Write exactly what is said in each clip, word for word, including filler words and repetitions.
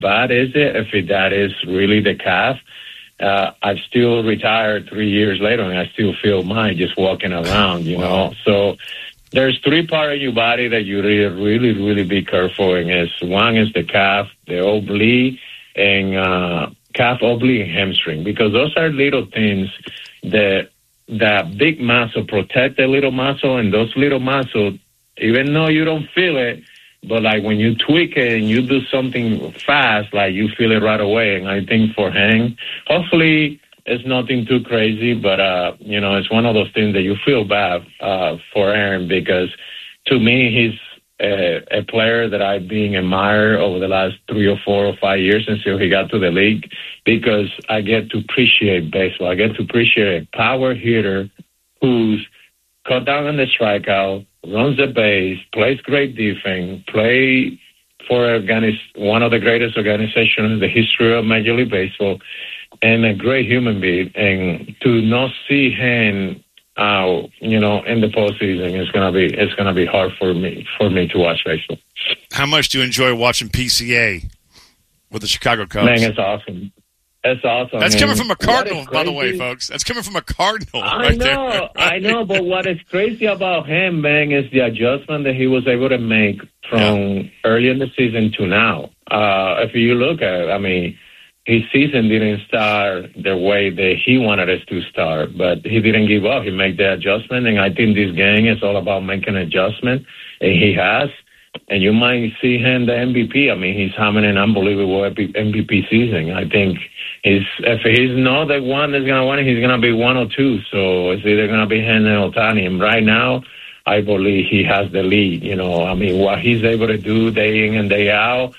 bad is it if that is really the calf. Uh, I've still retired three years later, and I still feel mine just walking around, you know. Wow. So there's three parts of your body that you really, really, really be careful in. Is one is the calf, the oblique, and uh, calf oblique and hamstring, because those are little things that that big muscle protect the little muscle, and those little muscles, even though you don't feel it, but like when you tweak it and you do something fast, like you feel it right away. And I think for Hank, hopefully it's nothing too crazy, but, uh, you know, it's one of those things that you feel bad uh, for Aaron, because to me, he's a, a player that I've been admired over the last three or four or five years until he got to the league, because I get to appreciate baseball. I get to appreciate a power hitter who's cut down on the strikeout, runs the base, plays great defense, play for organiz- one of the greatest organizations in the history of Major League Baseball, and a great human being. And to not see him out, you know, in the postseason is gonna be it's gonna be hard for me for me to watch baseball. How much do you enjoy watching P C A with the Chicago Cubs? Man, it's awesome. That's awesome. That's man. coming from a Cardinal, by the way, folks. That's coming from a Cardinal. I right know, there, right? I know. But what is crazy about him, man, is the adjustment that he was able to make from yeah. early in the season to now. Uh, if you look at it, I mean, his season didn't start the way that he wanted us to start, but he didn't give up. He made the adjustment, and I think this game is all about making adjustment, and he has. And you might see him the M V P. I mean, he's having an unbelievable M V P season. I think he's, if he's not the one that's going to win it, he's going to be one or two. So it's either going to be him or Ohtani. And right now, I believe he has the lead. You know, I mean, what he's able to do day in and day out,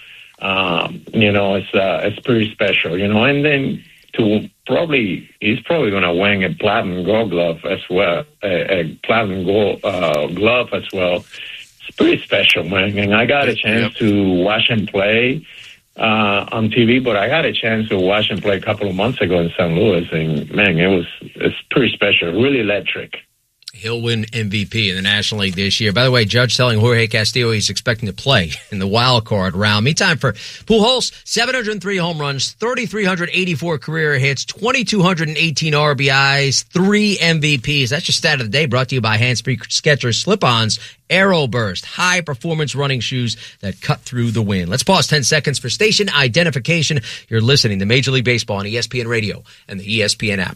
um, you know, it's uh, it's pretty special. You know, and then to probably, he's probably going to win a platinum gold glove as well, a, a platinum gold uh, glove as well. It's pretty special, man. And I got a chance yep. to watch him play uh, on T V, but I got a chance to watch him play a couple of months ago in Saint Louis, and man, it was it's pretty special, really electric. He'll win M V P in the National League this year. By the way, Judge telling Jorge Castillo he's expecting to play in the wild card round. Meantime, for Pujols, seven hundred three home runs, three thousand three hundred eighty-four career hits, two thousand two hundred eighteen R B Is, three M V Ps. That's your stat of the day, brought to you by Handsfree Skechers Slip-Ons Aero Burst, high-performance running shoes that cut through the wind. Let's pause ten seconds for station identification. You're listening to Major League Baseball on E S P N Radio and the E S P N app.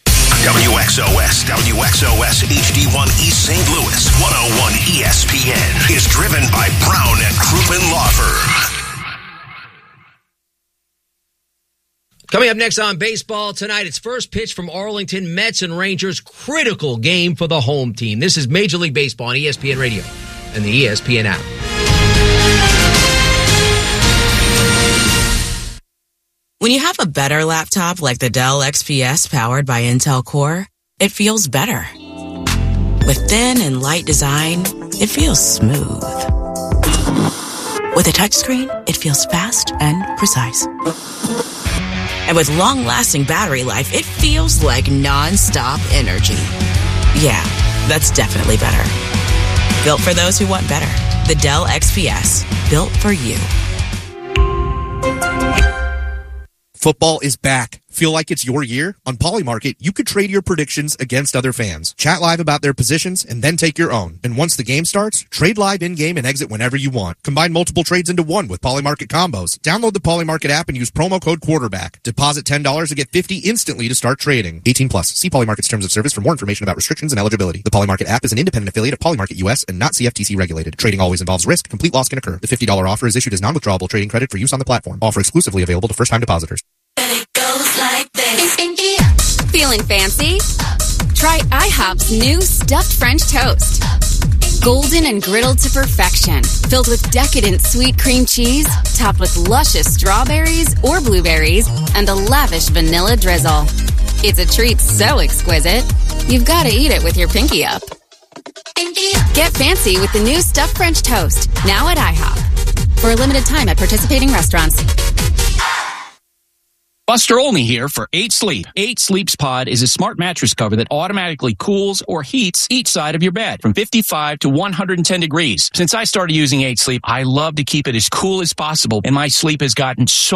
W X O S, W X O S H D one East Saint Louis, one oh one E S P N is driven by Brown and Crouppen Law Firm. Coming up next on baseball tonight, it's first pitch from Arlington, Mets and Rangers. Critical game for the home team. This is Major League Baseball on E S P N Radio and the E S P N app. When you have a better laptop like the Dell X P S powered by Intel Core, it feels better. With thin and light design, it feels smooth. With a touchscreen, it feels fast and precise. And with long-lasting battery life, it feels like non-stop energy. Yeah, that's definitely better. Built for those who want better. The Dell X P S, built for you. Football is back. Feel like it's your year? On Polymarket, you could trade your predictions against other fans. Chat live about their positions and then take your own. And once the game starts, trade live in-game and exit whenever you want. Combine multiple trades into one with Polymarket combos. Download the Polymarket app and use promo code quarterback. Deposit ten dollars to get fifty dollars instantly to start trading. eighteen plus. See Polymarket's terms of service for more information about restrictions and eligibility. The Polymarket app is an independent affiliate of Polymarket U S and not C F T C regulated. Trading always involves risk. Complete loss can occur. The fifty dollars offer is issued as non-withdrawable trading credit for use on the platform. Offer exclusively available to first-time depositors. Like this. Feeling fancy? Try IHOP's new stuffed French toast. Golden and griddled to perfection, filled with decadent sweet cream cheese, topped with luscious strawberries or blueberries, and a lavish vanilla drizzle. It's a treat so exquisite, you've got to eat it with your pinky up. Get fancy with the new stuffed French toast, now at IHOP. For a limited time at participating restaurants. Buster Olney here for eight sleep. eight sleeps Pod is a smart mattress cover that automatically cools or heats each side of your bed from fifty-five to one hundred ten degrees. Since I started using eight sleep, I love to keep it as cool as possible, and my sleep has gotten so